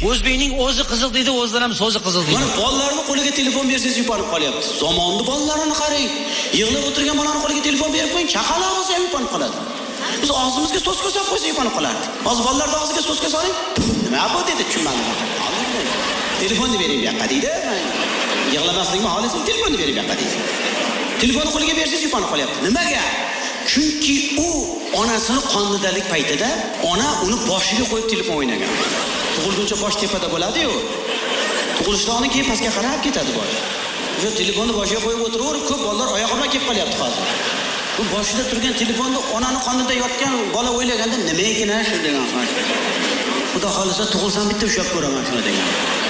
O'zbekning o'zi qiziq deydi, o'zidan ham so'zi qiziq deydi. Mana bolalarning qo'liga telefon bersangiz yupanib qolyapti. Zamonning bolalarini qarang. Yig'lab o'tirgan bolaning qo'liga telefon berib qo'ying, chaqaloq bo'lsa ham yupanib qoladi. Biz og'zimizga so'z ko'rsatib qo'ysak yupanib qolardi. Hozir bolalarning og'ziga so'z ko'rsating, nima bu dedi, tushunmadim. Telefonni bering bu yoqqa deydi. Yig'lamaslikni xohlasang telefonni bering bu yoqqa deydi. Telefonni qo'liga bersangiz yupanib qolyapti. Nimaga? Chunki u onasini qonidalik paytida ona uni boshiga qo'yib telefon o'ynagan. Tug'ilguncha bosh tepada bo'ladi-yu. Tug'ilishdan keyin pastga qarab ketadi bola. O'sha telefonni boshiga qo'yib o'tiraverib, ko'p bolalar oyog'i bilan kelib qolyapti hozir. Bu boshida turgan telefonni onani qonida yotgan bola o'ylaganda nima ekan shu degan. Xudo xolisa tug'ilsam bitta ushlab ko'raman shuni degan.